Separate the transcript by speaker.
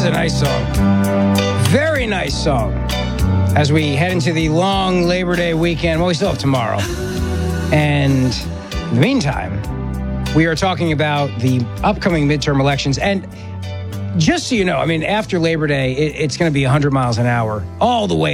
Speaker 1: a nice song. Very nice song. As we head into the long Labor Day weekend, well, we still have tomorrow. And in the meantime, we are talking about the upcoming midterm elections. And just so you know, I mean, after Labor Day, it's going to be 100 miles an hour all the way